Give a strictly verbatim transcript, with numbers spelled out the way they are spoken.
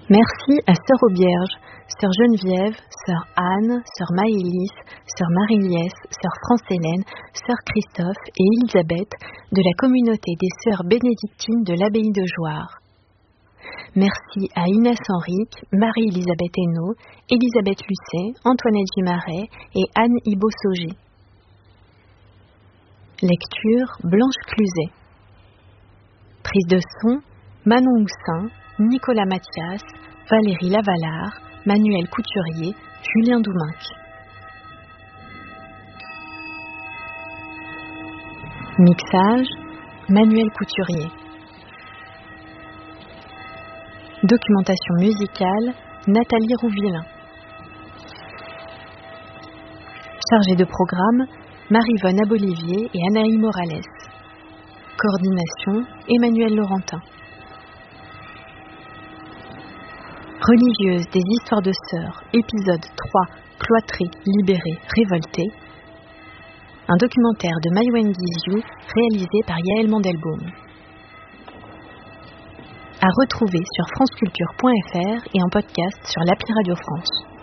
Merci à Sœur Aubierge, Sœur Geneviève, Sœur Anne, Sœur Maëlys, Sœur Marie-Liès, Sœur France-Hélène, Sœur Christophe et Elisabeth de la communauté des Sœurs bénédictines de l'abbaye de Jouarre. Merci à Inès Henrique, Marie-Elisabeth Hainaut, Elisabeth Lucet, Antoinette Gimaret et Anne Ibo-Sauger. Lecture Blanche Cluzet. Prise de son Manon Houssin, Nicolas Mathias, Valérie Lavallard, Manuel Couturier, Julien Douminc. Mixage Manuel Couturier. Documentation musicale Nathalie Rouvillain. Chargée de programme Marie-Vonne Abolivier et Anaï Morales. Coordination Emmanuel Laurentin. Religieuse des histoires de sœurs, épisode trois, cloîtrée, libérée, révoltée. Un documentaire de Maïwen Guizhou réalisé par Yaël Mandelbaum. À retrouver sur franceculture point f r et en podcast sur l'appli Radio France.